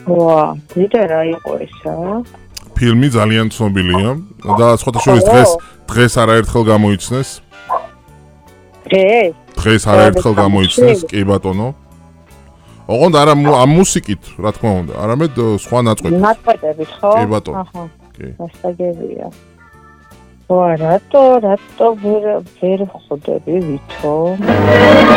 ვა, დიდი რა იყო ესა? ფილმი ძალიან ცნობილია და სხვათა შორის დღეს არაერთხელ გამოიცნეს. დღეს არაერთხელ გამოიცნეს, კი ბატონო. ოღონდ არა ამ მუსიკით, რა თქმა უნდა, არამედ სხვა ნაწყვეტებით. ნაწყვეტებით, ხო? კი ბატონო. აჰა. კი. გასაგებია. ვა, რატო ვერ ხვდები ვითო?